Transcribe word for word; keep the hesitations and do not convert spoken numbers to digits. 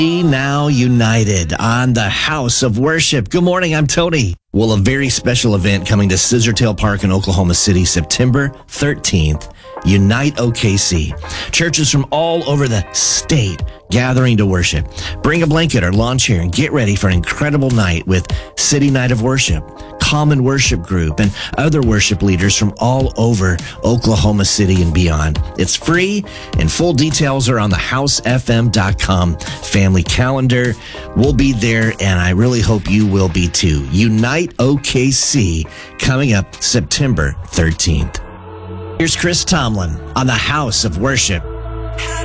Be Now United on the House of Worship. Good morning, I'm Tony. Well, a very special event coming to Scissortail Park in Oklahoma City, September thirteenth. Unite O K C. Churches from all over the state gathering to worship. Bring a blanket or lawn chair and get ready for an incredible night with City Night of Worship, Common Worship Group, and other worship leaders from all over Oklahoma City and beyond. It's free, and full details are on the house f m dot com family calendar. We'll be there, and I really hope you will be too. Unite O K C coming up September thirteenth. Here's Chris Tomlin on the House of Worship.